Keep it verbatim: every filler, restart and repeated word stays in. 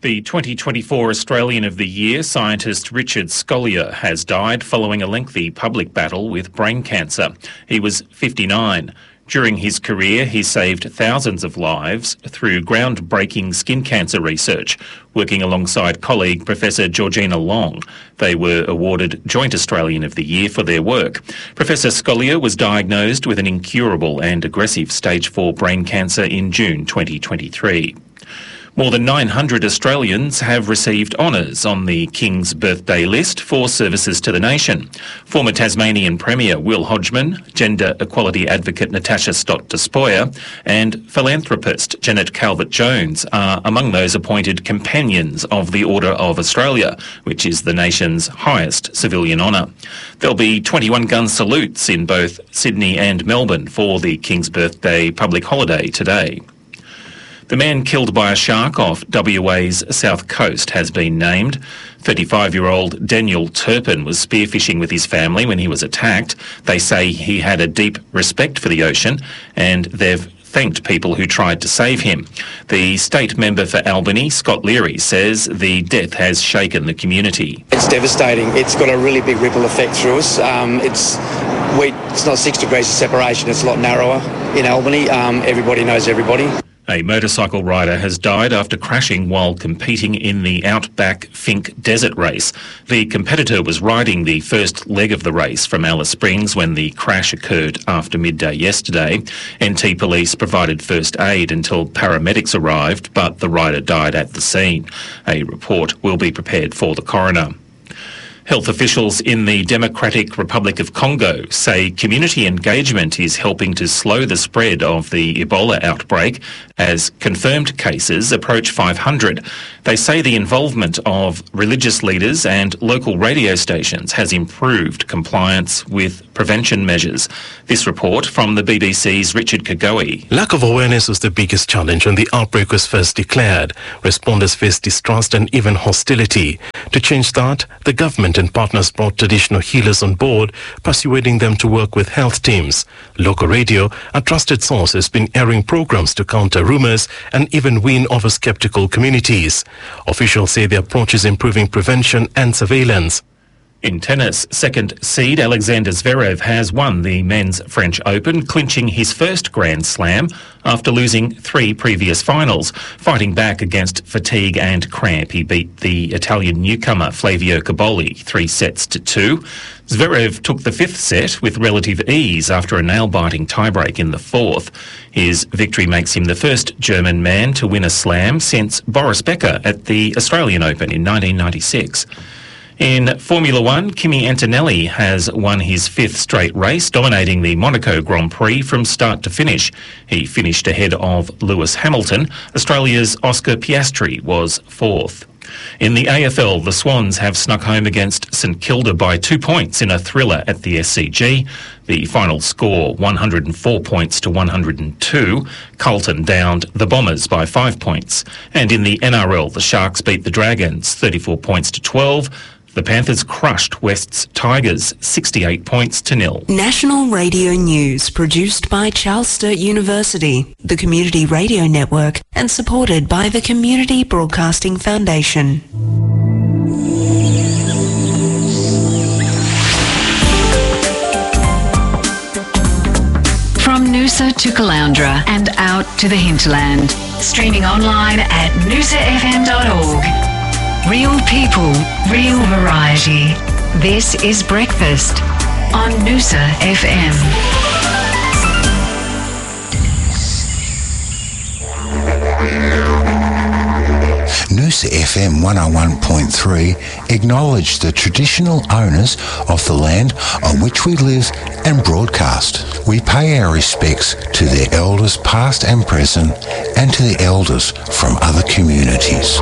The twenty twenty-four Australian of the Year, scientist Richard Scolyer, has died following a lengthy public battle with brain cancer. He was fifty-nine. During his career, he saved thousands of lives through groundbreaking skin cancer research, working alongside colleague Professor Georgina Long. They were awarded Joint Australian of the Year for their work. Professor Scolyer was diagnosed with an incurable and aggressive stage four brain cancer in June twenty twenty-three. More than nine hundred Australians have received honours on the King's Birthday list for services to the nation. Former Tasmanian Premier Will Hodgman, gender equality advocate Natasha Stott-Despoja and philanthropist Janet Calvert-Jones are among those appointed Companions of the Order of Australia, which is the nation's highest civilian honour. There'll be twenty-one gun salutes in both Sydney and Melbourne for the King's Birthday public holiday today. The man killed by a shark off W A's south coast has been named. thirty-five-year-old Daniel Turpin was spearfishing with his family when he was attacked. They say he had a deep respect for the ocean and they've thanked people who tried to save him. The state member for Albany, Scott Leary, says the death has shaken the community. It's devastating. It's got a really big ripple effect through us. Um, it's we, it's not six degrees of separation. It's a lot narrower in Albany. Um, everybody knows everybody. A motorcycle rider has died after crashing while competing in the Outback Fink Desert Race. The competitor was riding the first leg of the race from Alice Springs when the crash occurred after midday yesterday. N T Police provided first aid until paramedics arrived, but the rider died at the scene. A report will be prepared for the coroner. Health officials in the Democratic Republic of Congo say community engagement is helping to slow the spread of the Ebola outbreak as confirmed cases approach five hundred. They say the involvement of religious leaders and local radio stations has improved compliance with prevention measures. This report from the B B C's Richard Kagoe. Lack of awareness was the biggest challenge when the outbreak was first declared. Responders faced distrust and even hostility. To change that, the government and partners brought traditional healers on board, persuading them to work with health teams. Local radio, a trusted source, has been airing programs to counter rumours and even win over sceptical communities. Officials say the approach is improving prevention and surveillance. In tennis, second seed Alexander Zverev has won the Men's French Open, clinching his first Grand Slam after losing three previous finals. Fighting back against fatigue and cramp, he beat the Italian newcomer Flavio Cobolli three sets to two. Zverev took the fifth set with relative ease after a nail-biting tiebreak in the fourth. His victory makes him the first German man to win a slam since Boris Becker at the Australian Open in nineteen ninety-six. In Formula One, Kimi Antonelli has won his fifth straight race, dominating the Monaco Grand Prix from start to finish. He finished ahead of Lewis Hamilton. Australia's Oscar Piastri was fourth. In the A F L, the Swans have snuck home against St Kilda by two points in a thriller at the S C G. The final score, one hundred four points to one hundred two. Carlton downed the Bombers by five points. And in the N R L, the Sharks beat the Dragons thirty-four points to twelve. The Panthers crushed West's Tigers sixty-eight points to nil. National Radio News, produced by Charles Sturt University, the Community Radio Network, and supported by the Community Broadcasting Foundation. From Noosa to Caloundra and out to the hinterland. Streaming online at noosa f m dot org. Real people, real variety. This is Breakfast on Noosa F M. Noosa F M one oh one point three acknowledge the traditional owners of the land on which we live and broadcast. We pay our respects to their elders past and present and to the elders from other communities.